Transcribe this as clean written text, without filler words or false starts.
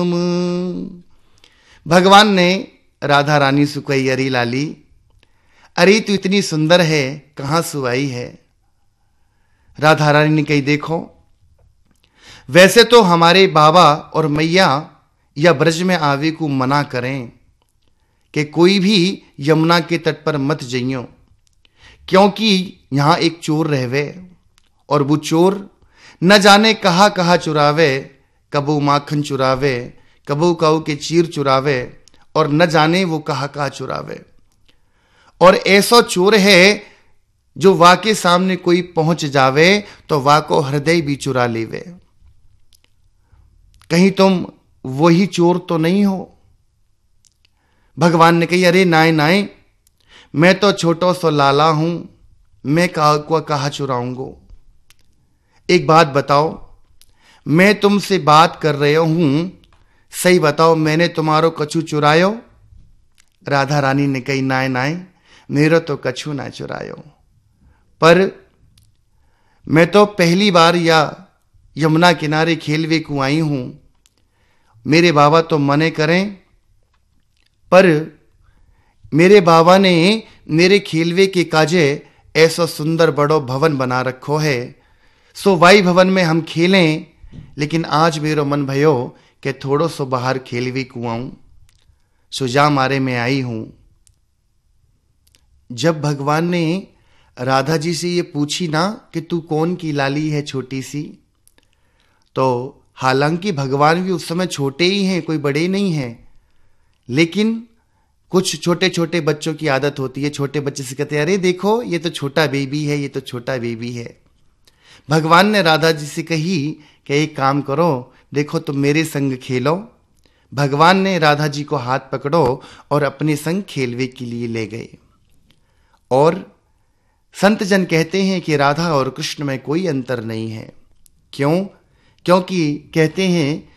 भगवान ने राधा रानी से कही, अरे लाली, अरे तू इतनी सुंदर है, कहां से आई है? राधा रानी ने कही, देखो, वैसे तो हमारे बाबा और मैया या ब्रज में आवे को मना करें कि कोई भी यमुना के तट पर मत जइयो, क्योंकि यहां एक चोर रहवे और वो चोर न जाने कहां कहां चुरावे, कबू माखन चुरावे, कबू काऊ के चीर चुरावे, और न जाने वो कहां कहां चुरावे। और ऐसा चोर है जो वा के सामने कोई पहुंच जावे तो वा को हृदय भी चुरा लेवे। कहीं तुम वही चोर तो नहीं हो? भगवान ने कही, अरे नाय नाय, मैं तो छोटो सो लाला हूं, मैं कहा चुराऊंगो। एक बात बताओ, मैं तुमसे बात कर रहा हूं, सही बताओ, मैंने तुम्हारो कछु चुरायो? राधा रानी ने कही, नाय नाय, मेरो तो कछु ना चुरायो, पर मैं तो पहली बार या यमुना किनारे खेलवे को आई हूं। मेरे बाबा तो मने करें, पर मेरे बाबा ने मेरे खेलवे के काजे ऐसा सुंदर बड़ो भवन बना रखो है, सो वाई भवन में हम खेलें। लेकिन आज मेरो मन भयो कि थोड़ो सो बाहर खेलवे को आऊं, सो जा मारे में आई हूं। जब भगवान ने राधा जी से ये पूछी ना कि तू कौन की लाली है छोटी सी, तो हालांकि भगवान भी उस समय छोटे ही हैं, कोई बड़े नहीं हैं, लेकिन कुछ छोटे छोटे बच्चों की आदत होती है, छोटे बच्चे से कहते हैं, अरे देखो ये तो छोटा बेबी है, ये तो छोटा बेबी है। भगवान ने राधा जी से कही कि एक काम करो, देखो तुम मेरे संग खेलो। भगवान ने राधा जी को हाथ पकड़ो और अपने संग खेलवे के लिए ले गए। और संत जन कहते हैं कि राधा और कृष्ण में कोई अंतर नहीं है। क्यों? क्योंकि कहते हैं